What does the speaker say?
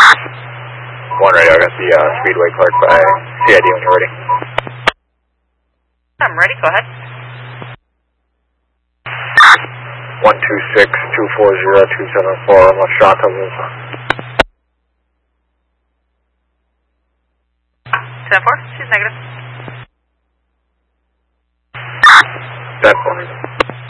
One radio, I got the Speedway clerk by CID when you're ready. I'm ready, go ahead. 126-240-274, I'm a shot of this. 74, she's negative.